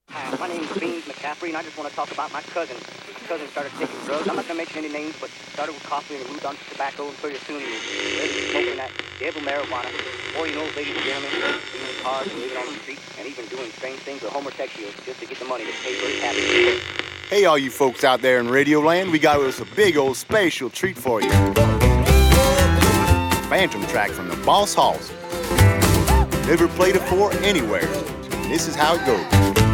Hi, my name's Beans McCaffrey, and I just want to talk about my cousin. His cousin started taking drugs. I'm not going to mention any names, but started with coffee and moved on to tobacco, and pretty soon he was smoking that devil marijuana. Before you know it, ladies and gentlemen, stealing in cars and living on the street, and even doing strange things with homosexuals just to get the money to pay for his habits. Hey, all you folks out there in Radio Land, we got us a big old special treat for you. Phantom track from the Boss Hoss. Never played it before anywhere. This is how it goes.